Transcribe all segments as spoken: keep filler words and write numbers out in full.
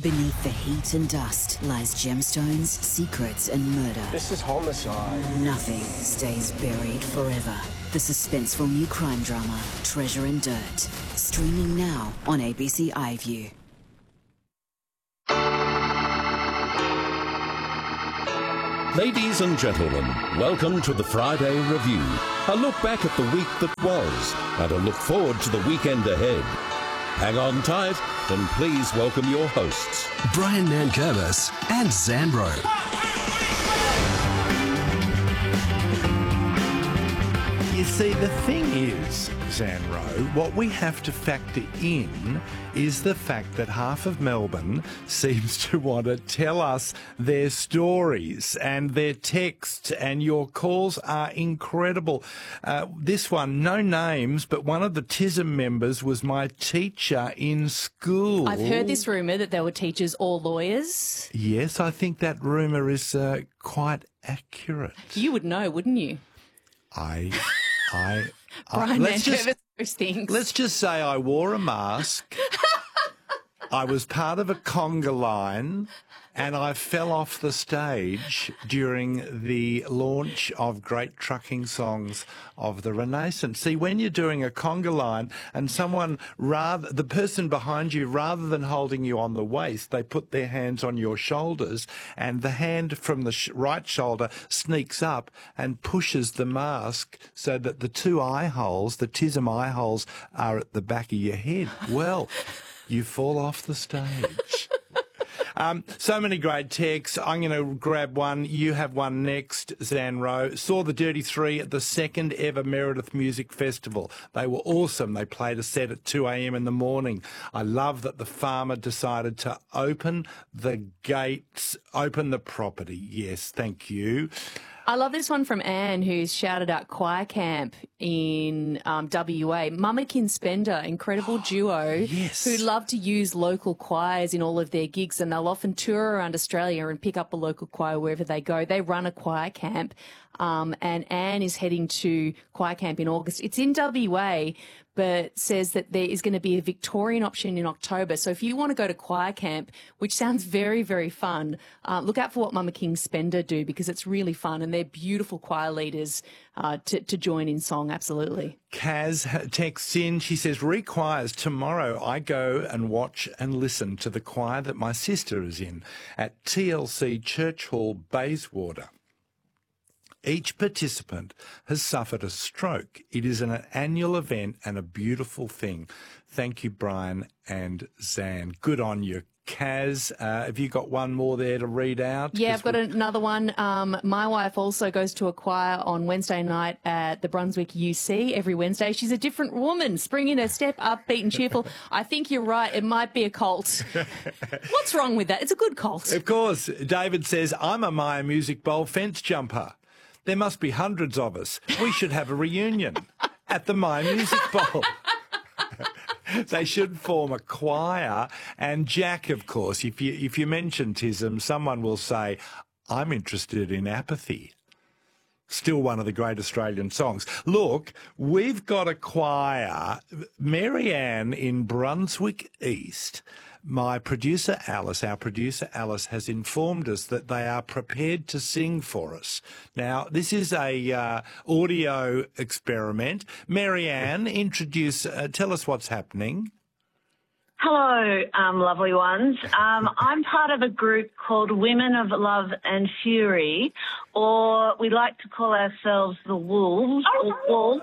Beneath the heat and dust lies gemstones, secrets, and murder. This is homicide. Nothing stays buried forever. The suspenseful new crime drama, Treasure and Dirt. Streaming now on A B C iView. Ladies and gentlemen, welcome to the Friday Review. A look back at the week that was and a look forward to the weekend ahead. Hang on tight and please welcome your hosts, Brian Nankervis and Zandro. You see, the thing is, Zanro, what we have to factor in is the fact that half of Melbourne seems to want to tell us their stories and their texts, and your calls are incredible. Uh, this one, no names, but one of the T I S M members was my teacher in school. I've heard this rumour that they were teachers or lawyers. Yes, I think that rumour is uh, quite accurate. You would know, wouldn't you? I... I, Brian I let's just, those things. Let's just say I wore a mask. I was part of a conga line, and I fell off the stage during the launch of Great Trucking Songs of the Renaissance. See, when you're doing a conga line and someone, rather, the person behind you, rather than holding you on the waist, they put their hands on your shoulders, and the hand from the sh- right shoulder sneaks up and pushes the mask so that the two eye holes, the T I S M eye holes, are at the back of your head. Well, you fall off the stage. Um, so many great texts. I'm going to grab one. You have one next, Zanro. Saw the Dirty Three at the second ever Meredith Music Festival. They were awesome. They played a set at two a.m. in the morning. I love that the farmer decided to open the gates, open the property. Yes, thank you. I love this one from Anne, who's shouted out Choir Camp in um, W A. Mummakin Spender, incredible duo, yes. who love to use local choirs in all of their gigs, and they'll often tour around Australia and pick up a local choir wherever they go. They run a choir camp, um, and Anne is heading to Choir Camp in August. It's in W A, but says that there is going to be a Victorian option in October. So if you want to go to Choir Camp, which sounds very, very fun, uh, look out for what Mummakin Spender do, because it's really fun, and they're beautiful choir leaders uh, to, to join in song, absolutely. Kaz texts in, she says, re-choirs, tomorrow I go and watch and listen to the choir that my sister is in at T L C Church Hall, Bayswater. Each participant has suffered a stroke. It is an annual event and a beautiful thing. Thank you, Brian and Zan. Good on you. Kaz, uh, have you got one more there to read out? Yeah, I've got we... another one. Um, my wife also goes to a choir on Wednesday night at the Brunswick U C every Wednesday. She's a different woman, springing her step, upbeat and cheerful. I think you're right. It might be a cult. What's wrong with that? It's a good cult. Of course. David says, I'm a Maya Music Bowl fence jumper. There must be hundreds of us. We should have a reunion at the Maya Music Bowl. They should form a choir. And Jack, of course, if you if you mention T I S M, someone will say, I'm interested in Apathy. Still one of the great Australian songs. Look, we've got a choir, Marianne in Brunswick East. My producer Alice, our producer Alice, has informed us that they are prepared to sing for us. Now, this is a uh, audio experiment. Marianne, introduce, uh, tell us what's happening. Hello, um, lovely ones. Um, I'm part of a group called Women of Love and Fury, or we like to call ourselves the Wolves. Or Wolves.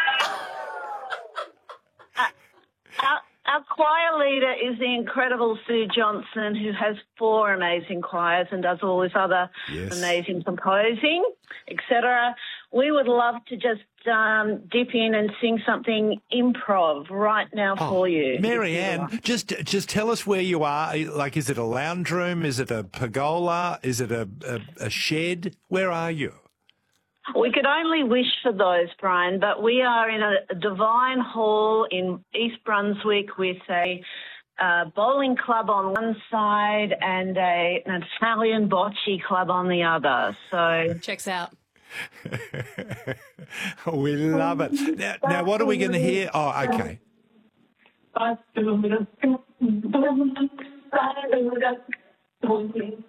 uh, our, our choir leader is the incredible Sue Johnson, who has four amazing choirs and does all this other yes. amazing composing, et cetera. We would love to just um, dip in and sing something improv right now oh, for you. Marianne, just just tell us where you are. Like, is it a lounge room? Is it a pergola? Is it a, a, a shed? Where are you? We could only wish for those, Brian, but we are in a divine hall in East Brunswick with a uh, bowling club on one side and a, an Italian bocce club on the other. So checks out. We love it. Now, now, what are we going to hear? Oh, okay. Find the